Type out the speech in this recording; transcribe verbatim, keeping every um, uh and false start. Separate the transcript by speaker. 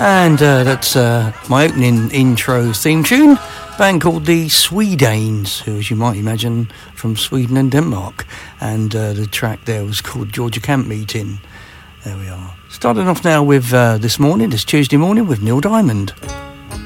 Speaker 1: And uh, that's uh, my opening intro theme tune, band called the Swedanes, who, as you might imagine, from Sweden and Denmark. And uh, the track there was called Georgia Camp Meeting. There we are. Starting off now with uh, this morning, this Tuesday morning, with Neil Diamond.